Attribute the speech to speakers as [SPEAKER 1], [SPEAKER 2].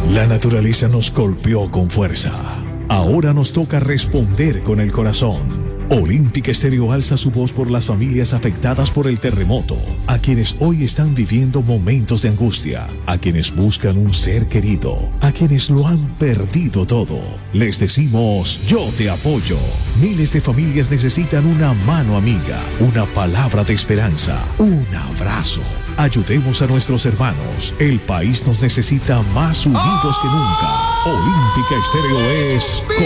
[SPEAKER 1] La naturaleza nos golpeó con fuerza. Ahora nos toca responder con el corazón. Olímpica Estéreo alza su voz por las familias afectadas por el terremoto, a quienes hoy están viviendo momentos de angustia, a quienes buscan un ser querido, a quienes lo han perdido todo. Les decimos, yo te apoyo. Miles de familias necesitan una mano amiga, una palabra de esperanza, un abrazo. Ayudemos a nuestros hermanos. El país nos necesita más unidos que nunca. Olímpica Estéreo es